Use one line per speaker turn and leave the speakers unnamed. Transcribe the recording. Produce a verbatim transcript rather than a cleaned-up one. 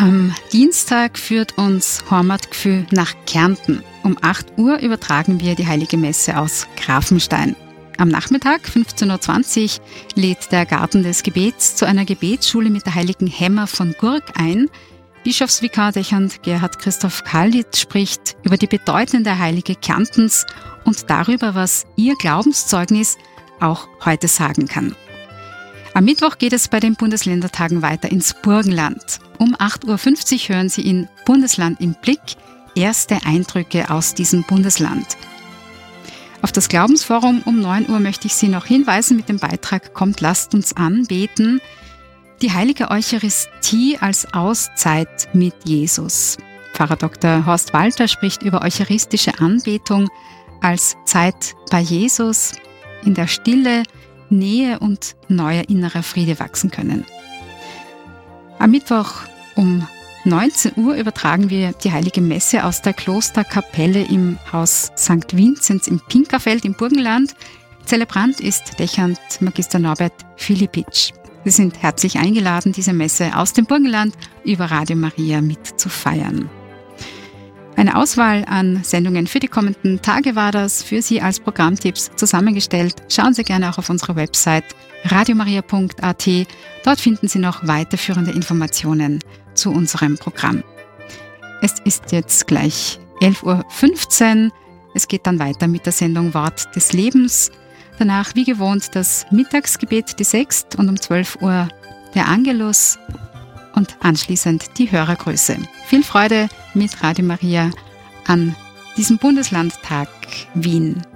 Am Dienstag führt uns Heimatgefühl nach Kärnten. Um acht Uhr übertragen wir die Heilige Messe aus Grafenstein. Am Nachmittag, fünfzehn Uhr zwanzig, lädt der Garten des Gebets zu einer Gebetsschule mit der heiligen Hämmer von Gurk ein. Bischofsvikar Dechant Gerhard Christoph Kallitz spricht über die Bedeutung der Heilige Kärntens und darüber, was ihr Glaubenszeugnis auch heute sagen kann. Am Mittwoch geht es bei den Bundesländertagen weiter ins Burgenland. Um acht Uhr fünfzig hören Sie in Bundesland im Blick erste Eindrücke aus diesem Bundesland. Auf das Glaubensforum um neun Uhr möchte ich Sie noch hinweisen mit dem Beitrag Kommt, lasst uns anbeten. Die heilige Eucharistie als Auszeit mit Jesus. Pfarrer Doktor Horst Walter spricht über eucharistische Anbetung als Zeit bei Jesus, in der Stille, Nähe und neuer innerer Friede wachsen können. Am Mittwoch um neunzehn Uhr übertragen wir die Heilige Messe aus der Klosterkapelle im Haus Sankt Vinzenz im Pinkerfeld im Burgenland. Zelebrant ist Dechant Magister Norbert Filipitsch. Sie sind herzlich eingeladen, diese Messe aus dem Burgenland über Radio Maria mitzufeiern. Eine Auswahl an Sendungen für die kommenden Tage war das für Sie als Programmtipps zusammengestellt. Schauen Sie gerne auch auf unsere Website radiomaria punkt a t. Dort finden Sie noch weiterführende Informationen zu unserem Programm. Es ist jetzt gleich elf Uhr fünfzehn. Es geht dann weiter mit der Sendung Wort des Lebens. Danach, wie gewohnt, das Mittagsgebet, die Sext, und um zwölf Uhr der Angelus und anschließend die Hörergrüße. Viel Freude mit Radio Maria an diesem Bundeslandtag Wien.